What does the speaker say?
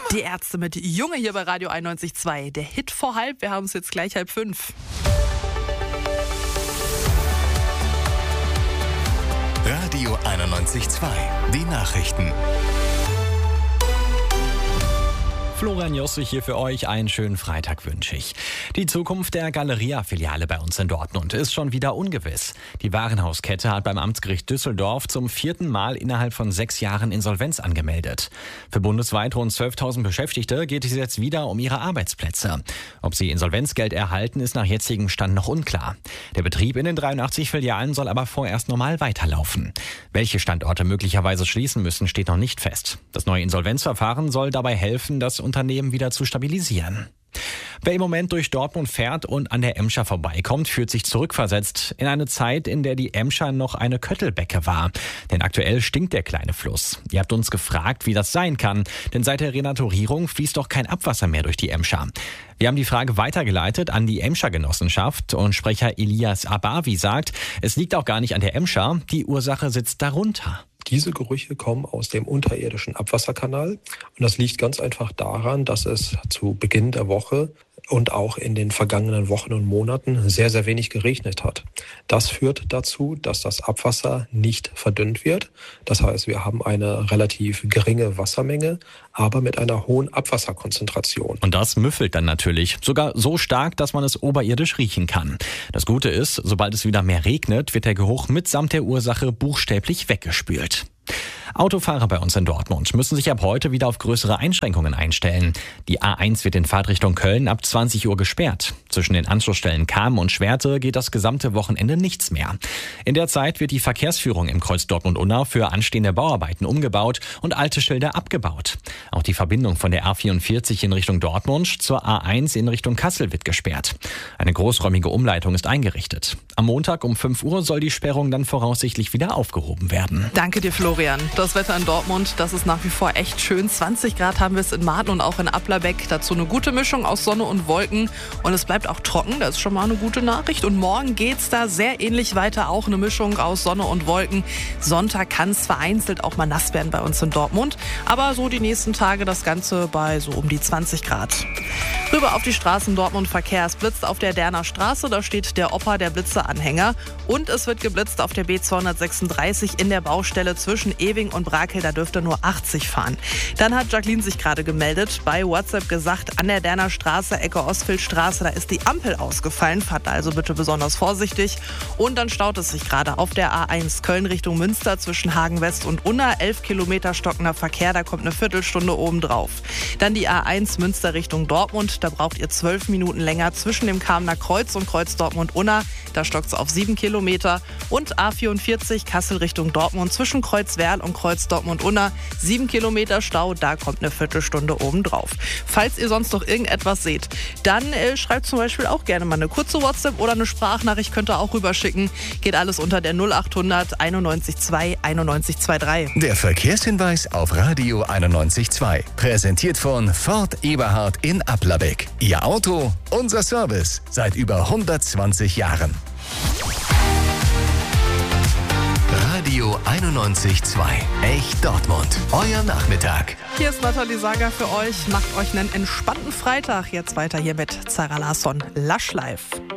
Die Ärzte mit Junge hier bei Radio 91.2. Der Hit vor halb, wir haben es jetzt gleich 4:30. Radio 91.2, die Nachrichten. Florian Jossich hier für euch. Einen schönen Freitag wünsche ich. Die Zukunft der Galeria-Filiale bei uns in Dortmund ist schon wieder ungewiss. Die Warenhauskette hat beim Amtsgericht Düsseldorf zum 4. Mal innerhalb von 6 Jahren Insolvenz angemeldet. Für bundesweit rund 12.000 Beschäftigte geht es jetzt wieder um ihre Arbeitsplätze. Ob sie Insolvenzgeld erhalten, ist nach jetzigem Stand noch unklar. Der Betrieb in den 83 Filialen soll aber vorerst normal weiterlaufen. Welche Standorte möglicherweise schließen müssen, steht noch nicht fest. Das neue Insolvenzverfahren soll dabei helfen, das Unternehmen wieder zu stabilisieren. Wer im Moment durch Dortmund fährt und an der Emscher vorbeikommt, fühlt sich zurückversetzt in eine Zeit, in der die Emscher noch eine Köttelbecke war. Denn aktuell stinkt der kleine Fluss. Ihr habt uns gefragt, wie das sein kann, denn seit der Renaturierung fließt doch kein Abwasser mehr durch die Emscher. Wir haben die Frage weitergeleitet an die Emscher Genossenschaft und Sprecher Elias Abavi sagt, es liegt auch gar nicht an der Emscher, die Ursache sitzt darunter. Diese Gerüche kommen aus dem unterirdischen Abwasserkanal und das liegt ganz einfach daran, dass es zu Beginn der Woche und auch in den vergangenen Wochen und Monaten sehr, sehr wenig geregnet hat. Das führt dazu, dass das Abwasser nicht verdünnt wird. Das heißt, wir haben eine relativ geringe Wassermenge, aber mit einer hohen Abwasserkonzentration. Und das müffelt dann natürlich, sogar so stark, dass man es oberirdisch riechen kann. Das Gute ist, sobald es wieder mehr regnet, wird der Geruch mitsamt der Ursache buchstäblich weggespült. Autofahrer bei uns in Dortmund müssen sich ab heute wieder auf größere Einschränkungen einstellen. Die A1 wird in Fahrtrichtung Köln ab 20 Uhr gesperrt. Zwischen den Anschlussstellen Kamen und Schwerte geht das gesamte Wochenende nichts mehr. In der Zeit wird die Verkehrsführung im Kreuz Dortmund-Unna für anstehende Bauarbeiten umgebaut und alte Schilder abgebaut. Auch die Verbindung von der A44 in Richtung Dortmund zur A1 in Richtung Kassel wird gesperrt. Eine großräumige Umleitung ist eingerichtet. Am Montag um 5 Uhr soll die Sperrung dann voraussichtlich wieder aufgehoben werden. Danke dir, Florian. Das Wetter in Dortmund, das ist nach wie vor echt schön. 20 Grad haben wir es in Marten und auch in Applerbeck. Dazu eine gute Mischung aus Sonne und Wolken. Und es bleibt auch trocken, das ist schon mal eine gute Nachricht. Und morgen geht's da sehr ähnlich weiter, auch eine Mischung aus Sonne und Wolken. Sonntag kann es vereinzelt auch mal nass werden bei uns in Dortmund. Aber so die nächsten Tage das Ganze bei so um die 20 Grad. Rüber auf die Straßen Dortmund Verkehr. Es blitzt auf der Derner Straße, da steht der Opa, der Blitzeanhänger. Und es wird geblitzt auf der B236 in der Baustelle zwischen Ewing und Brakel, da dürfte nur 80 fahren. Dann hat Jacqueline sich gerade gemeldet, bei WhatsApp gesagt, an der Derner Straße, Ecke Ostfildstraße, da ist die Ampel ausgefallen. Fahrt also bitte besonders vorsichtig. Und dann staut es sich gerade auf der A1 Köln Richtung Münster zwischen Hagen West und Unna. 11 Kilometer stockender Verkehr, da kommt eine Viertelstunde obendrauf. Dann die A1 Münster Richtung Dortmund, da braucht ihr 12 Minuten länger zwischen dem Kamener Kreuz und Kreuz Dortmund-Unna. Da stockt es auf 7 Kilometer. Und A44 Kassel Richtung Dortmund zwischen Kreuzwerl und Kreuz Dortmund-Unna. 7 Kilometer Stau, da kommt eine Viertelstunde obendrauf. Falls ihr sonst noch irgendetwas seht, dann schreibt zum Beispiel auch gerne mal eine kurze WhatsApp oder eine Sprachnachricht, könnt ihr auch rüberschicken. Geht alles unter der 0800 91 2 91 23. Der Verkehrshinweis auf Radio 91.2. Präsentiert von Ford Eberhard in Applerbeck. Ihr Auto, unser Service. Seit über 120 Jahren. Radio 91.2. Echt Dortmund. Euer Nachmittag. Hier ist Nathalie Sager für euch. Macht euch einen entspannten Freitag. Jetzt weiter hier mit Zara Larsson. Lush Life.